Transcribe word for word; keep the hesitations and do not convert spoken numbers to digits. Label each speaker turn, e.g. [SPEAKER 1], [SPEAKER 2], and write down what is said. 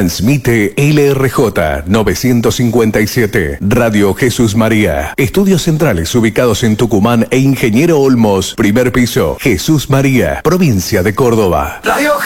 [SPEAKER 1] Transmite L R J novecientos cincuenta y siete, Radio Jesús María. Estudios centrales ubicados en Tucumán e Ingeniero Olmos, primer piso, Jesús María, provincia de Córdoba. Radio